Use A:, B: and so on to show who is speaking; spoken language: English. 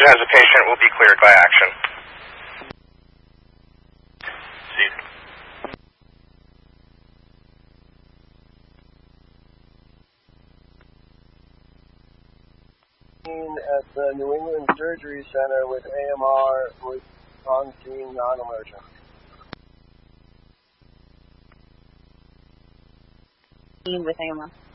A: as a patient will be cleared by action.
B: At the New England Surgery Center with AMR was on scene non-emergent.
C: With AMR.